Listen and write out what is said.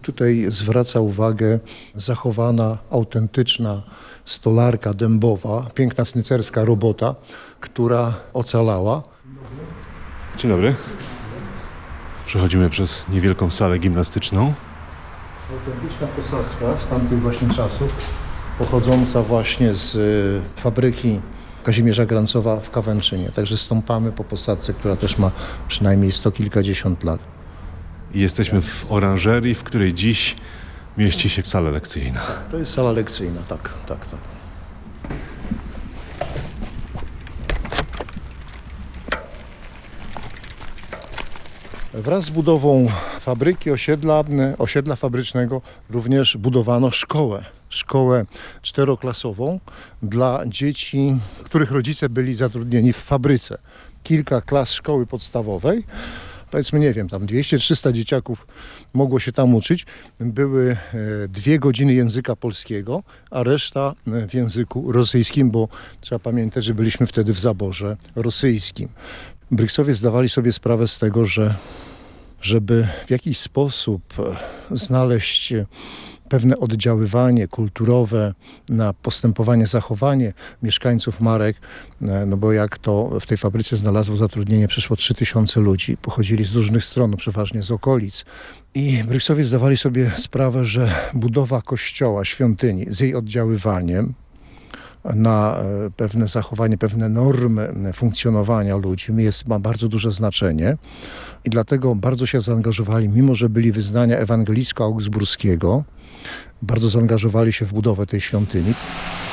Tutaj zwraca uwagę zachowana, autentyczna stolarka dębowa, piękna snycerska robota, która ocalała. Dzień dobry. Przechodzimy przez niewielką salę gimnastyczną. Autentyczna posadzka z tamtych właśnie czasów, pochodząca właśnie z fabryki Kazimierza Grancowa w Kawęczynie. Także stąpamy po posadzce, która też ma przynajmniej sto kilkadziesiąt lat. Jesteśmy w oranżerii, w której dziś mieści się sala lekcyjna. To jest sala lekcyjna, tak. Wraz z budową fabryki, osiedla fabrycznego również budowano szkołę czteroklasową dla dzieci, których rodzice byli zatrudnieni w fabryce. Kilka klas szkoły podstawowej, powiedzmy, nie wiem, tam 200-300 dzieciaków mogło się tam uczyć. Były 2 godziny języka polskiego, a reszta w języku rosyjskim, bo trzeba pamiętać, że byliśmy wtedy w zaborze rosyjskim. Bryksowie zdawali sobie sprawę z tego, że żeby w jakiś sposób znaleźć pewne oddziaływanie kulturowe na postępowanie, zachowanie mieszkańców Marek, no bo jak to w tej fabryce znalazło zatrudnienie, przyszło 3000 ludzi, pochodzili z różnych stron, przeważnie z okolic. I Bryksowie zdawali sobie sprawę, że budowa kościoła, świątyni z jej oddziaływaniem na pewne zachowanie, pewne normy funkcjonowania ludzi ma bardzo duże znaczenie i dlatego bardzo się zaangażowali, mimo że byli wyznania ewangelicko-augsburskiego, bardzo zaangażowali się w budowę tej świątyni.